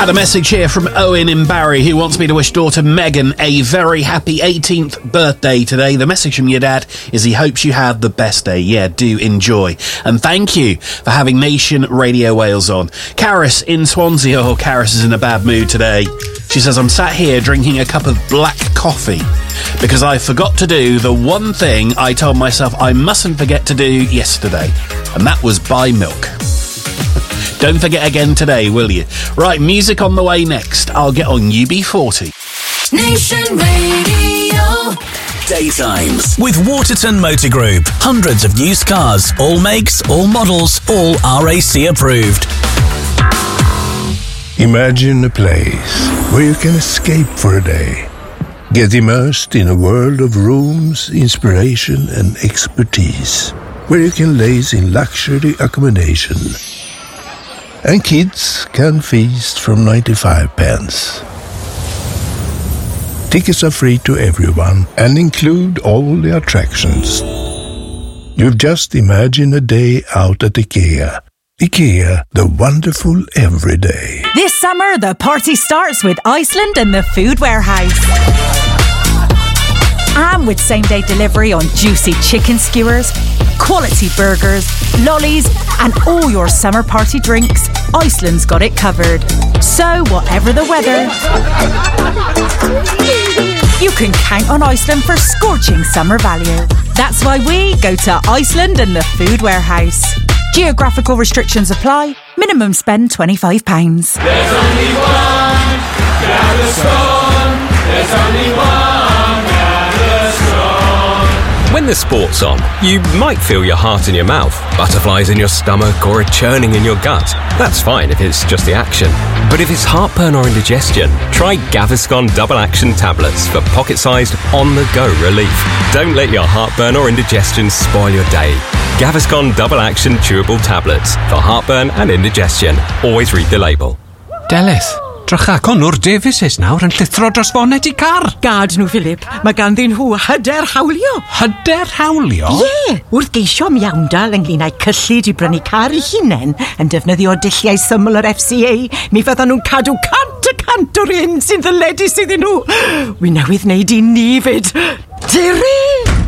Had a message here from Owen in Barry who wants me to wish daughter Megan a very happy 18th birthday today. The message from your dad is he hopes you have the best day. Yeah, do enjoy. And thank you for having Nation Radio Wales on. Caris in Swansea. Oh, Caris is in a bad mood today. She says, I'm sat here drinking a cup of black coffee because I forgot to do the one thing I told myself I mustn't forget to do yesterday, and that was buy milk. Don't forget again today, will you? Right, music on the way next. I'll get on UB40. Nation Radio. Daytimes with Waterton Motor Group. Hundreds of used cars, all makes, all models, all RAC approved. Imagine a place where you can escape for a day. Get immersed in a world of rooms, inspiration and expertise. Where you can laze in luxury accommodation. And kids can feast from 95 pence. Tickets are free to everyone and include all the attractions. You've just imagined a day out at IKEA. IKEA, the wonderful everyday. This summer, the party starts with Iceland and the Food Warehouse. And with same-day delivery on juicy chicken skewers, quality burgers, lollies, and all your summer party drinks, Iceland's got it covered. So, whatever the weather, you can count on Iceland for scorching summer value. That's why we go to Iceland and the Food Warehouse. Geographical restrictions apply. Minimum spend £25. There's only one Gaviscon. There's only one Gaviscon. When the sport's on, you might feel your heart in your mouth, butterflies in your stomach, or a churning in your gut. That's fine if it's just the action. But if it's heartburn or indigestion, try Gaviscon Double Action Tablets for pocket-sized, on-the-go relief. Don't let your heartburn or indigestion spoil your day. Gaviscon Double Action Chewable Tablets for heartburn and indigestion. Always read the label. Delith, drycha Conor Davies nawr yn llithro dros foned I car. Gad nhw, Philip. Mae ganddyn nhw hyder hawlio. Hyder hawlio? Ie, wrth geisio miawndal ynglŷn â'i cyllid I brynu car I hunain yn defnyddio dulliau syml yr FCA, mi fyddan nhw'n cadw 100% o'r un sy'n ddyledus iddyn nhw. Wi newydd wneud I ni fyd. Tiri!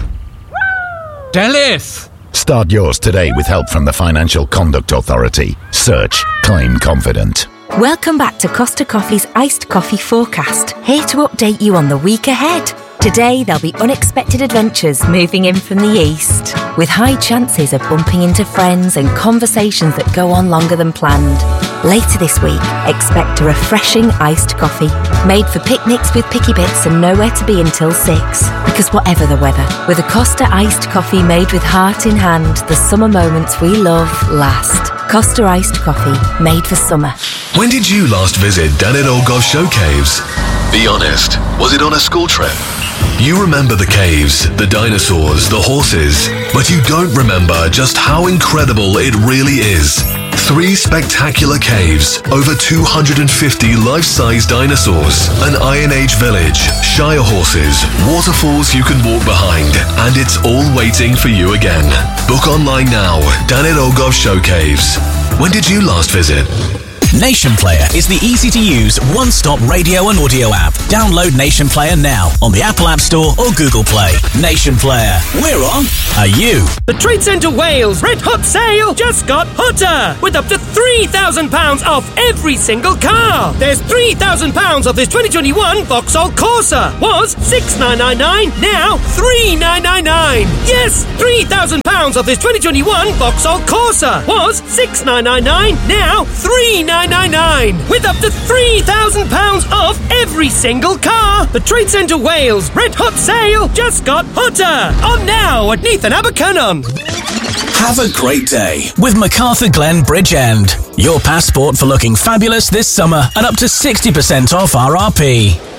Delith! Start yours today with help from the Financial Conduct Authority. Search Claim Confident. Welcome back to Costa Coffee's Iced Coffee Forecast. Here to update you on the week ahead. Today, there'll be unexpected adventures moving in from the east, with high chances of bumping into friends and conversations that go on longer than planned. Later this week, expect a refreshing iced coffee, made for picnics with picky bits and nowhere to be until 6. Because whatever the weather, with a Costa iced coffee made with heart in hand, the summer moments we love last. Costa iced coffee, made for summer. When did you last visit Danit Olgov Show Caves? Be honest, was it on a school trip? You remember the caves, the dinosaurs, the horses, but you don't remember just how incredible it really is. 3 spectacular caves, over 250 life-size dinosaurs, an Iron Age village, Shire horses, waterfalls you can walk behind, and it's all waiting for you again. Book online now, Danit Olgov Show Caves. When did you last visit? Nation Player is the easy-to-use one-stop radio and audio app. Download Nation Player now on the Apple App Store or Google Play. Nation Player. We're on. Are you? The Trade Centre Wales Red Hot Sale just got hotter, with up to £3,000 off every single car. There's £3,000 off this 2021 Vauxhall Corsa. Was $6,999, now $3,999. Yes, £3,000 off this 2021 Vauxhall Corsa. Was $6,999, now $3,999. With up to £3,000 off every single car. The Trade Centre Wales Red Hot Sale just got hotter. On now at Neath and Abercynon. Have a great day with MacArthur Glen Bridge End. Your passport for looking fabulous this summer and up to 60% off RRP.